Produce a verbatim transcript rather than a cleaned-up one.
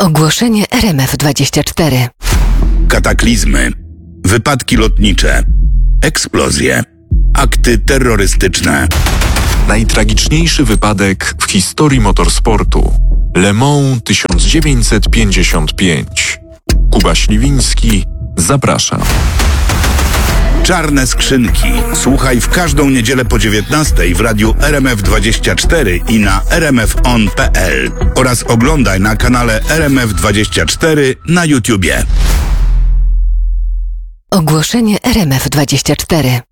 Ogłoszenie R M F dwadzieścia cztery. Kataklizmy, wypadki lotnicze, eksplozje, akty terrorystyczne. Najtragiczniejszy wypadek w historii motorsportu. Le Mans tysiąc dziewięćset pięćdziesiąt pięć. Kuba Śliwiński zaprasza. Czarne skrzynki. Słuchaj w każdą niedzielę po dziewiętnastej w radiu R M F dwadzieścia cztery i na r m f on kropka p l oraz oglądaj na kanale R M F dwadzieścia cztery na YouTubie. Ogłoszenie R M F dwadzieścia cztery.